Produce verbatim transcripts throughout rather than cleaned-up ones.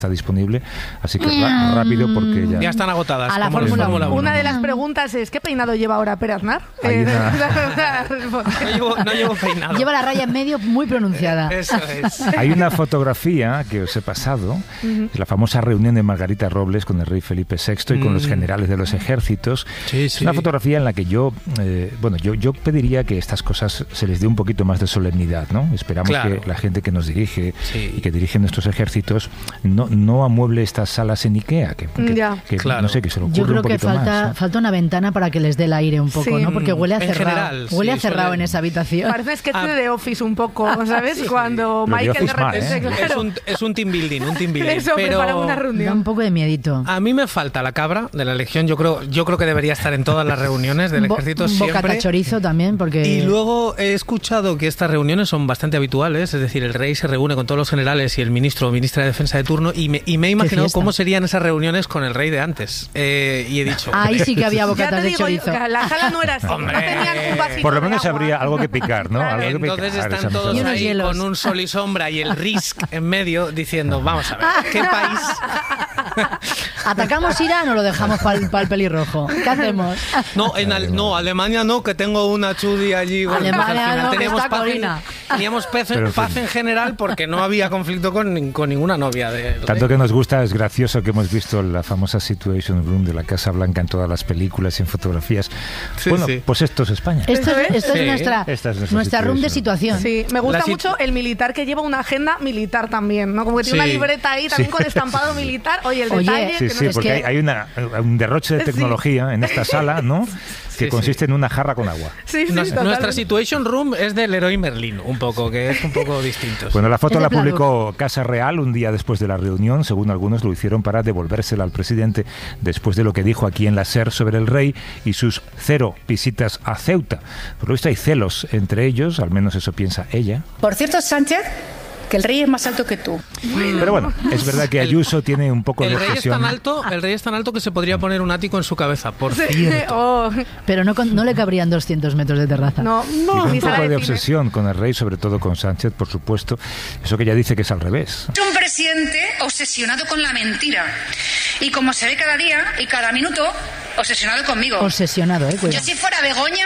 está disponible, así que ra- rápido porque ya... Ya están agotadas. A la como en Fórmula Fórmula uno. uno. Una de las preguntas es, ¿qué peinado lleva ahora Pere Aznar? Hay Eh, una- No llevo, no llevo peinado. Lleva la raya en medio muy pronunciada. Eso es. Hay una fotografía que os he pasado, es la famosa reunión de Margarita Robles con el rey Felipe sexto y con los generales de los ejércitos. Sí, Es sí. una fotografía en la que yo, eh, bueno, yo, yo pediría que estas cosas se les dé un poquito más de solemnidad, ¿no? Esperamos Claro. que la gente que nos dirige Sí. y que dirige nuestros ejércitos no, no amueble estas salas en Ikea, que, que, Ya. que Claro. no sé, que se lo ocurre Yo creo un que poquito falta, más, ¿no? falta una ventana para que les dé el aire un poco, Sí. ¿no? Porque huele a En cerrado. general, huele sí, a cerrado suele- en esa habitación. Parece sketch Ah. de Office un poco, ¿sabes? Cuando Lo de Michael de Office mal, repente, ¿eh? Es claro, un, es un team building, un team building. eso prepara una Pero Da un reunión. poco de miedito. a mí me falta la cabra de la Legión. Yo creo, yo creo que debería estar en todas las reuniones del Bo- ejército un bocata siempre. chorizo también, porque... Y luego he escuchado que estas reuniones son bastante habituales, es decir, el rey se reúne con todos los generales y el ministro o ministra de defensa de turno, y me, y me he imaginado fiesta. cómo serían esas reuniones con el rey de antes. Eh, y he dicho... Ahí sí que había Ya bocatas te de digo yo, chorizo. que la sala no era así, Hombre. no tenían un vasito Por lo de menos agua. habría algo que picar, ¿no? Algo que Entonces picar, están esa todos Y unos ahí hielos. con un sol y sombra y el Risk en medio diciendo, vamos a ver, ¿qué país? ¿Atacamos Irán o lo dejamos para el pelirrojo? ¿Qué hacemos? No, en Al- no, Alemania no, que tengo una chudi allí. Bueno, pues Alemania al final no, que teníamos está paz, en, Corina. teníamos paz, en- Pero, en fin. paz en general porque no había conflicto con, nin- con ninguna novia de Tanto que nos gusta, es gracioso que hemos visto la famosa Situation Room de la Casa Blanca en todas las películas y en fotografías. Sí, bueno, sí. pues esto es España. Esto, es- esto Sí. es nuestra, Esta es nuestra nuestra room de situación. situación. Sí, me gusta La sit- mucho el militar que lleva una agenda militar también, ¿no? Como que tiene Sí. una libreta ahí también Sí. con estampado militar. Oye, el Oye, detalle... Sí, que no sí, sé porque que- hay, hay una, un derroche de Sí. tecnología en esta sala, ¿no? Que Sí, consiste en una jarra con agua. Sí, sí, Nos- totalmente. nuestra Situation Room es del Leroy Merlin, un poco, que es un poco distinto. Bueno, la foto Es de la Pladur. publicó Casa Real un día después de la reunión. Según algunos lo hicieron para devolvérsela al presidente después de lo que dijo aquí en la SER sobre el rey y sus cero visitas a Ceuta. Por lo visto hay celos entre ellos, al menos eso piensa ella. Por cierto, Sánchez, que el rey es más alto que tú. Pero bueno, es verdad que Ayuso tiene un poco el de rey es obsesión. tan alto, el rey es tan alto que se podría poner un ático en su cabeza, por Sí. cierto. Oh, Pero no, con- no le cabrían doscientos metros de terraza. no, Tiene no, un ni sala poco de de cine. obsesión con el rey, sobre todo con Sánchez, por supuesto. Eso que ella dice que es al revés. Es un presidente obsesionado con la mentira. Y como se ve cada día y cada minuto, obsesionado conmigo. Obsesionado, ¿eh? Yo Cuidado. si fuera Begoña,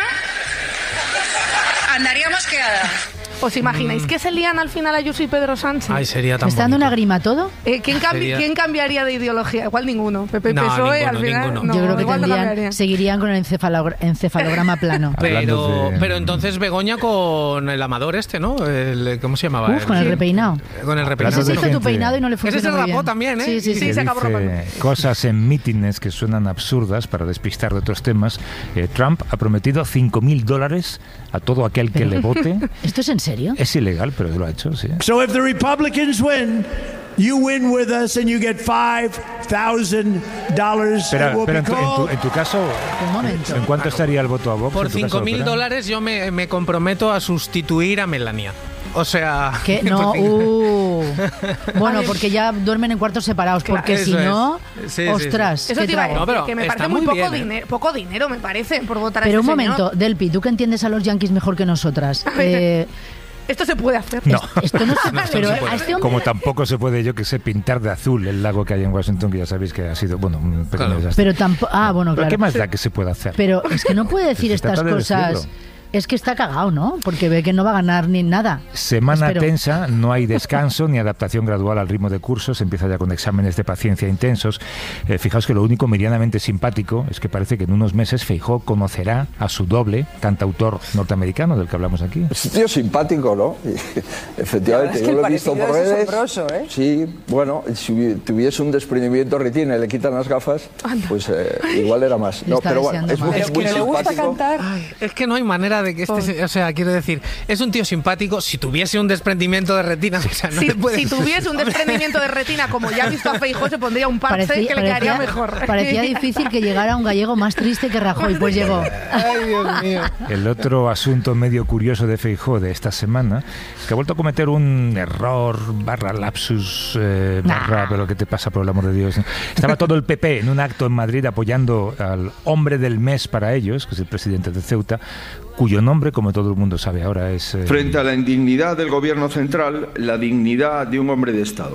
andaría mosqueada. ¿Os imagináis que se lían al final Ayuso y Pedro Sánchez? Ay, sería ¿Me tan está dando bonito. una grima todo? Eh, ¿quién, cambi- Sería- ¿Quién cambiaría de ideología? Igual ninguno. P P No, PSOE al ninguno, final. ninguno. No, Yo creo que igual no tendrían, cambiaría. seguirían con el encefalogra- encefalograma plano. Pero, Hablando de- pero entonces Begoña con el amador este, ¿no? El, ¿Cómo se llamaba? Uf, con el repeinado. Con el repeinado. Ese se de hizo tu gente- peinado y no le Ese funcionó se muy rapó bien. también, ¿eh? Sí, sí, Sí, sí. que se acabó dice robando. cosas en mítines que suenan absurdas para despistar de otros temas. Eh, Trump ha prometido cinco mil dólares a todo aquel que Pero- le vote. ¿Esto es en serio? Es ilegal, pero lo ha hecho, sí. So if the Republicans win, you win with us and you get five thousand dollars. Espera, espera, en, tu, en, tu, en tu caso, Un momento. ¿en cuánto estaría el voto a Vox? Por en tu caso, cinco mil Ópera? dólares yo me, me comprometo a sustituir a Melania. O sea... Que no, por cinco- uh. Bueno, porque ya duermen en cuartos separados, porque Eso si es. no, Sí, sí, ostras, Eso ¿qué te iba a trae? decir, No, pero que me está parece muy, muy poco, bien, ¿eh? dinero, poco dinero, me parece, por votar a Pero un este momento, señor. Delpi, tú que entiendes a los yanquis mejor que nosotras. Eh, Esto se puede hacer. No. esto no se No, esto pero no se puede. a este hombre Como tampoco se puede, yo que sé, pintar de azul el lago que hay en Washington, que ya sabéis que ha sido, bueno, un pequeño Claro. desastre. pero tampoco, ah, bueno, ¿Pero claro. qué más da que se pueda hacer? Pero es que no puede decir Se estas trata de cosas. decirlo. Es que está cagado, ¿no? Porque ve que no va a ganar ni nada. Semana Espero. tensa, no hay descanso ni adaptación gradual al ritmo de cursos, empieza ya con exámenes de paciencia intensos. Eh, fijaos que lo único medianamente simpático es que parece que en unos meses Feijóo conocerá a su doble, cantautor norteamericano del que hablamos aquí. Es un tío simpático, ¿no? Y, efectivamente, es que yo el lo he visto por parecido es redes. asombroso, ¿eh? Sí, bueno, si hubi- tuviese un desprendimiento retina y le quitan las gafas, pues eh, igual era más. Le No, está pero bueno, deseando es muy, más. Es que muy no le gusta simpático. cantar. Ay, es que no hay manera de que este... se- O sea, quiero decir, es un tío simpático. Si tuviese un desprendimiento de retina, o sea, no Si, le puedes... si tuviese un desprendimiento de retina, como ya ha visto a Feijóo, se pondría un parche Parecía, que le quedaría parecía- mejor. parecía difícil que llegara un gallego más triste que Rajoy, pues llegó. Ay, Dios mío. El otro asunto medio curioso de Feijóo de esta semana es que ha vuelto a cometer un error, barra lapsus, eh, barra, pero ¿qué te pasa, por el amor de Dios? Estaba todo el P P en un acto en Madrid apoyando al hombre del mes para ellos, que es el presidente de Ceuta, cuyo nombre, como todo el mundo sabe ahora, es... eh, Frente a la indignidad del gobierno central, la dignidad de un hombre de Estado.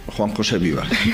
Juan José Viva.